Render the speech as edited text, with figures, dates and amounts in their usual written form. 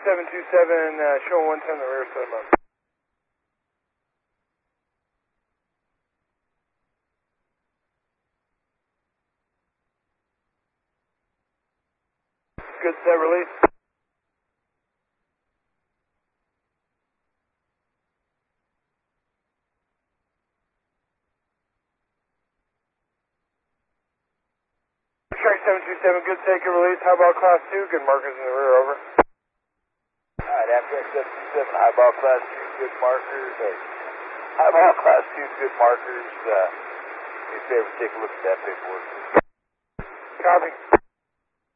727, show 110 the rear, set him up. Good, set, release. Shark 727, good, take, good release. High ball class 2, good markers in the rear, over. Alright, Amtrak 727, high ball class 2, good markers. High ball class 2, good markers. Do me a favor, take a look at that paperwork. Copy.